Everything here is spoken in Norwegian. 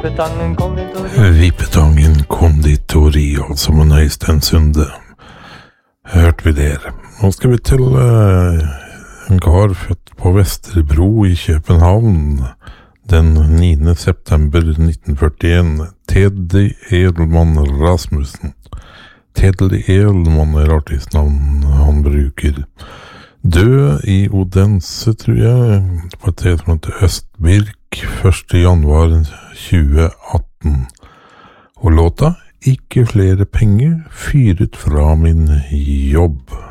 Vippetangen konditori. Vippetangen konditori, altså med Øystein Sunde. Hørte vi der. Nå skal vi til en kar født på Vesterbro i København den 9. september 1941. Teddy Edelmann Rasmussen. Teddy Edelmann artistnavn han bruker. Død i Odense, tror jeg, på et sted som heter Østbirk, 1. januar 2018. Og låta «Ikke flere penger, fyret fra min jobb».